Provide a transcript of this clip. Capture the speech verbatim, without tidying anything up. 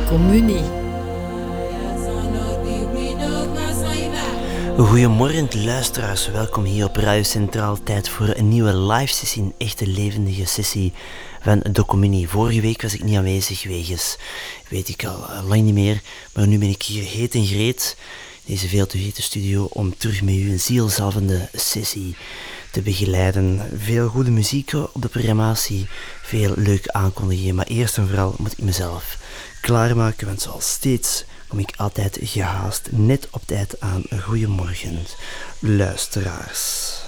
Communie. Goedemorgen luisteraars, welkom hier op Radio Centraal. Tijd voor een nieuwe live sessie, een echte levendige sessie van de Communie. Vorige week was ik niet aanwezig wegens, weet ik al lang niet meer, maar nu ben ik hier heet en greet, deze veel te hete studio, om terug met u een zielzalvende sessie te begeleiden. Veel goede muziek op de programmatie, veel leuke aankondigingen, maar eerst en vooral moet ik mezelf klaarmaken, want zoals steeds kom ik altijd gehaast net op tijd aan. Goedemorgen, luisteraars.